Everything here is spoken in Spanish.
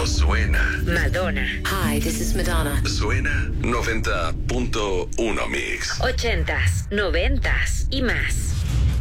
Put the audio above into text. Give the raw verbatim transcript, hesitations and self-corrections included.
No suena. Madonna. Hi, this is Madonna. Suena noventa punto uno Mix. Ochentas, noventas y más.